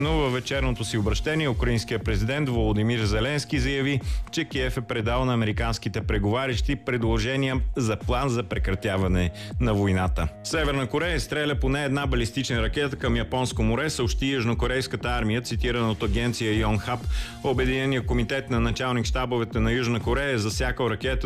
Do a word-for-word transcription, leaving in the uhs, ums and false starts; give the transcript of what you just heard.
Но във вечерното си обращение украинският президент Володимир Зеленски заяви, че Киев е предал на американските преговарящи предложения за план за прекратяване на войната. Северна Корея изстреля поне една балистична ракета към Японско море, съобщи южнокорейската армия, цитирана от агенция Йонхап. Обединения комитет на началник щабовете на Южна Корея е засякал ракета